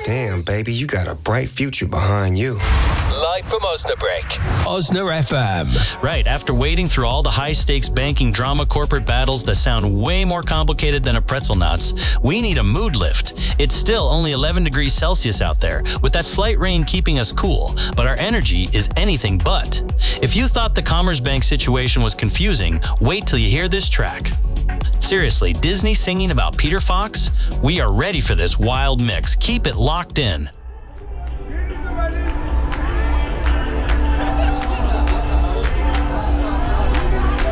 Damn, baby, you got a bright future behind you. Live from Osnabrück. Osner FM. Right, after wading through all the high-stakes banking drama corporate battles that sound way more complicated than a pretzel knots, we need a mood lift. It's still only 11 degrees Celsius out there, with that slight rain keeping us cool, but our energy is anything but. If you thought the Commerzbank situation was confusing, wait till you hear this track. Seriously, Disney singing about Peter Fox? We are ready for this wild mix. Keep it locked in.